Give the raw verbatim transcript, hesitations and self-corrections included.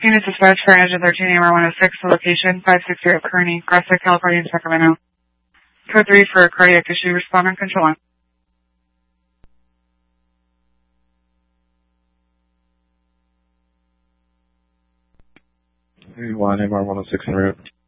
Unit dispatch for engine thirteen A M R one oh six, the location five six zero Kearney, Grasset, California, and Sacramento. Code three for cardiac issue, respond on control one. one M R one oh six en route.